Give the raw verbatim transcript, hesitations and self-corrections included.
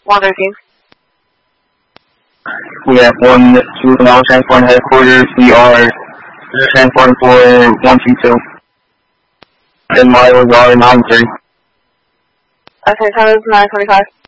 one thirteen. We have one juvenile transport headquarters. We are transporting for one two two. And miles are nine three. Okay, time is nine twenty-five.